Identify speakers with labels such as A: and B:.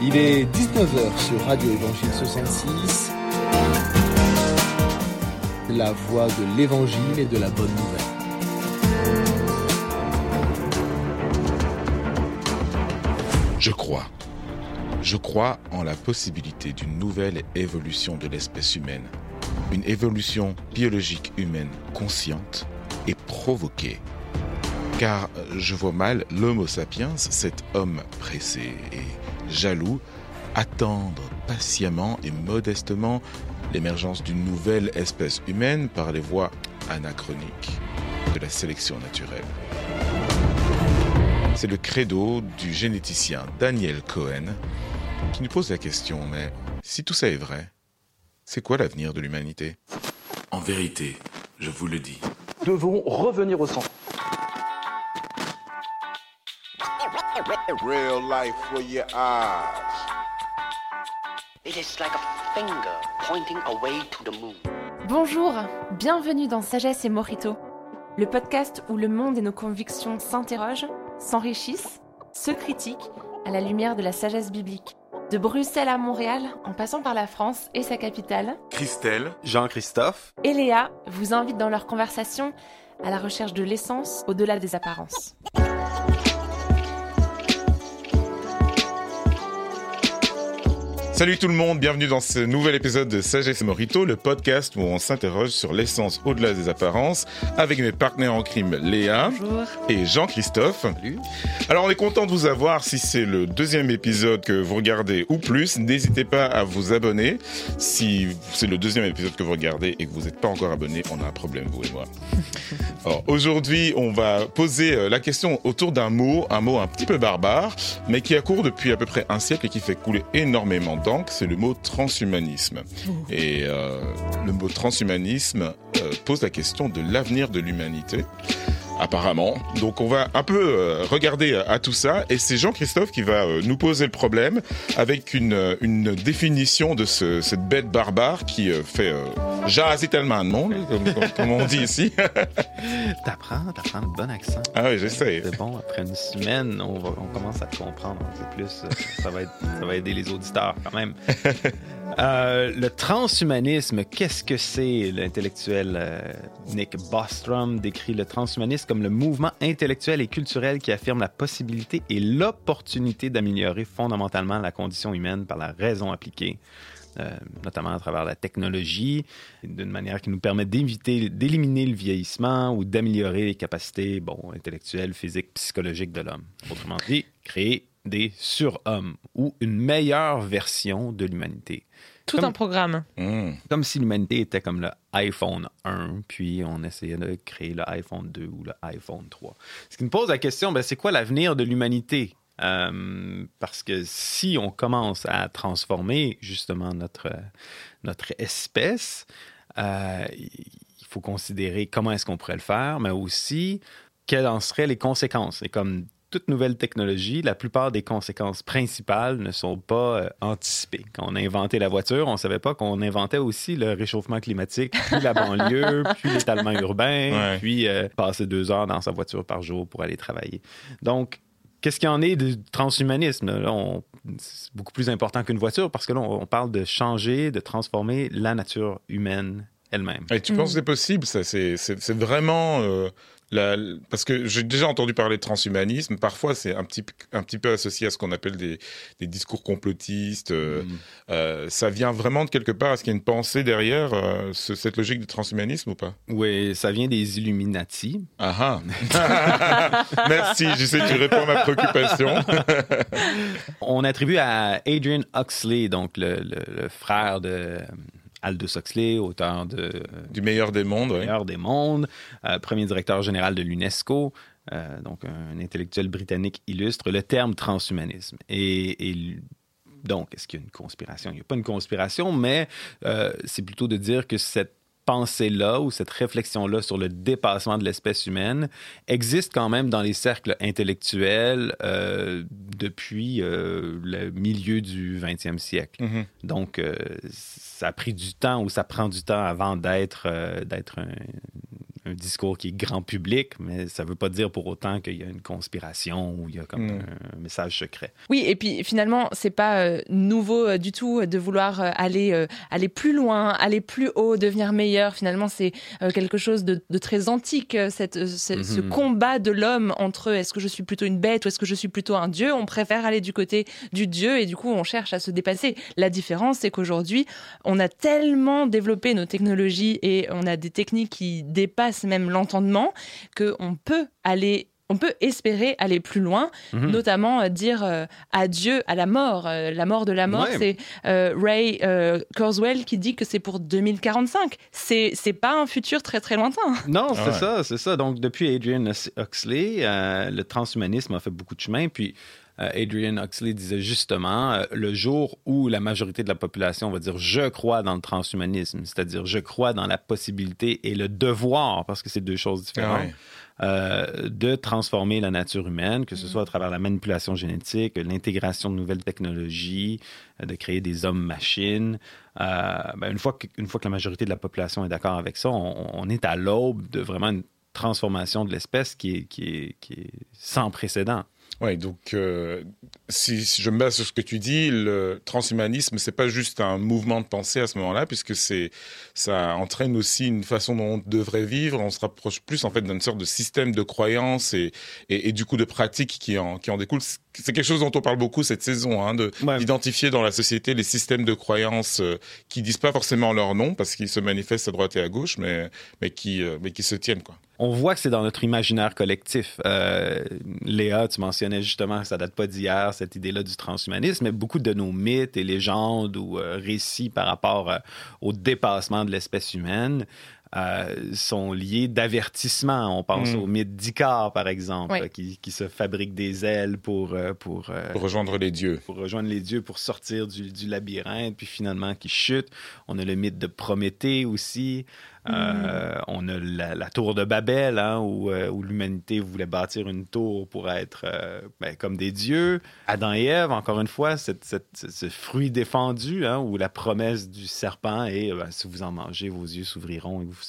A: Il est 19 heures sur Radio Évangile 66, la voix de l'Évangile et de la bonne nouvelle.
B: Je crois en la possibilité d'une nouvelle évolution de l'espèce humaine. Une évolution biologique humaine consciente et provoquée. Car je vois mal l'Homo sapiens, cet homme pressé et jaloux, attendre patiemment et modestement l'émergence d'une nouvelle espèce humaine par les voies anachroniques de la sélection naturelle. C'est le credo du généticien Daniel Cohen qui nous pose la question, mais si tout ça est vrai, c'est quoi l'avenir de l'humanité ? En vérité, je vous le dis.
C: Nous devons revenir au centre.
D: Real life for your eyes.
E: It is like a finger pointing away to the moon.
F: Bonjour, bienvenue dans Sagesse et Mojito, le podcast où le monde et nos convictions s'interrogent, s'enrichissent, se critiquent à la lumière de la sagesse biblique. De Bruxelles à Montréal, en passant par la France et sa capitale,
B: Christelle,
G: Jean-Christophe
F: et Léa vous invitent dans leur conversation à la recherche de l'essence au-delà des apparences.
B: Salut tout le monde, bienvenue dans ce nouvel épisode de Sagesse et Mojito, le podcast où on s'interroge sur l'essence au-delà des apparences, avec mes partenaires en crime Léa
F: Bonjour.
B: et Jean-Christophe.
G: Salut.
B: Alors on est content de vous avoir, si c'est le deuxième épisode que vous regardez ou plus, n'hésitez pas à vous abonner. Si c'est le deuxième épisode que vous regardez et que vous n'êtes pas encore abonné, on a un problème, vous et moi. Alors aujourd'hui, on va poser la question autour d'un mot, un petit peu barbare, mais qui a cours depuis à peu près un siècle et qui fait couler énormément d'encre, c'est le mot transhumanisme. Et le mot transhumanisme pose la question de l'avenir de l'humanité, apparemment. Donc on va un peu regarder à tout ça, et c'est Jean-Christophe qui va nous poser le problème avec une définition de cette bête barbare qui fait jaser tellement de monde, comme on dit ici.
G: T'apprends le bon accent.
B: Ah oui, j'essaie.
G: C'est bon, après une semaine, on commence à te comprendre un peu plus. Ça va aider les auditeurs quand même. Le transhumanisme, qu'est-ce que c'est? L'intellectuel Nick Bostrom décrit le transhumanisme comme le mouvement intellectuel et culturel qui affirme la possibilité et l'opportunité d'améliorer fondamentalement la condition humaine par la raison appliquée, notamment à travers la technologie, d'une manière qui nous permet d'éliminer le vieillissement ou d'améliorer les capacités intellectuelles, physiques, psychologiques de l'homme. Autrement dit, créer des surhommes ou une meilleure version de l'humanité.
F: Un programme.
G: Comme si l'humanité était comme le iPhone 1, puis on essayait de créer le iPhone 2 ou le iPhone 3. Ce qui nous pose la question, c'est quoi l'avenir de l'humanité? Parce que si on commence à transformer justement notre espèce, il faut considérer comment est-ce qu'on pourrait le faire, mais aussi quelles en seraient les conséquences. Et comme toute nouvelle technologie, la plupart des conséquences principales ne sont pas anticipées. Quand on a inventé la voiture, on ne savait pas qu'on inventait aussi le réchauffement climatique, puis la banlieue, puis l'étalement urbain, puis passer 2 heures dans sa voiture par jour pour aller travailler. Donc, qu'est-ce qu'il y en est du transhumanisme? Là, c'est beaucoup plus important qu'une voiture parce que là, on parle de changer, de transformer la nature humaine elle-même.
B: Et tu penses que c'est possible, ça? C'est vraiment... parce que j'ai déjà entendu parler de transhumanisme. Parfois, c'est un petit peu associé à ce qu'on appelle des discours complotistes. Ça vient vraiment de quelque part. Est-ce qu'il y a une pensée derrière cette logique de transhumanisme ou pas?
G: Oui, ça vient des Illuminati.
B: Ah ah! Merci, j'essaie de répondre à ma préoccupation.
G: On attribue à Adrian Huxley, donc le frère de Aldous Huxley, auteur
B: du Meilleur des mondes,
G: Meilleur des mondes, premier directeur général de l'UNESCO, donc un intellectuel britannique illustre, le terme transhumanisme. Et donc, est-ce qu'il y a une conspiration? Il n'y a pas une conspiration, mais c'est plutôt de dire que cette pensée-là ou cette réflexion-là sur le dépassement de l'espèce humaine existe quand même dans les cercles intellectuels depuis le milieu du 20e siècle. Mm-hmm. Donc, ça a pris du temps ou ça prend du temps avant d'être un discours qui est grand public, mais ça ne veut pas dire pour autant qu'il y a une conspiration ou il y a comme un message secret.
F: Oui, et puis finalement, c'est pas nouveau du tout de vouloir aller plus loin, aller plus haut, devenir meilleur. Finalement, c'est quelque chose de très antique, ce combat de l'homme entre est-ce que je suis plutôt une bête ou est-ce que je suis plutôt un dieu. On préfère aller du côté du dieu et du coup, on cherche à se dépasser. La différence, c'est qu'aujourd'hui, on a tellement développé nos technologies et on a des techniques qui dépassent même l'entendement qu'on peut espérer aller plus loin, notamment dire adieu à la mort. La mort de la mort, c'est Ray Kurzweil qui dit que c'est pour 2045. C'est pas un futur très très lointain.
G: Non, c'est ça. Donc, depuis Adrian Huxley, le transhumanisme a fait beaucoup de chemin, puis Adrian Huxley disait justement le jour où la majorité de la population va dire « je crois dans le transhumanisme », c'est-à-dire « je crois dans la possibilité et le devoir », parce que c'est deux choses différentes, de transformer la nature humaine, que ce soit à travers la manipulation génétique, l'intégration de nouvelles technologies, de créer des hommes-machines. Une fois que la majorité de la population est d'accord avec ça, on est à l'aube de vraiment une transformation de l'espèce qui est sans précédent.
B: Oui, donc si je me base sur ce que tu dis, le transhumanisme, c'est pas juste un mouvement de pensée à ce moment-là, puisque ça entraîne aussi une façon dont on devrait vivre. On se rapproche plus en fait d'une sorte de système de croyances et du coup de pratiques qui en découlent. C'est quelque chose dont on parle beaucoup cette saison, d'identifier dans la société les systèmes de croyances qui disent pas forcément leur nom parce qu'ils se manifestent à droite et à gauche, mais qui se tiennent, quoi.
G: On voit que c'est dans notre imaginaire collectif. Léa, tu mentionnais justement que ça date pas d'hier, cette idée-là du transhumanisme, mais beaucoup de nos mythes et légendes ou récits par rapport au dépassement de l'espèce humaine sont liés d'avertissement. On pense au mythe d'Icare, par exemple, qui se fabrique des ailes pour
B: rejoindre les dieux.
G: Pour rejoindre les dieux, pour sortir du labyrinthe, puis finalement qui chute. On a le mythe de Prométhée aussi. On a la tour de Babel, où l'humanité voulait bâtir une tour pour être comme des dieux. Adam et Ève, encore une fois, ce fruit défendu, où la promesse du serpent est si vous en mangez, vos yeux s'ouvriront et vous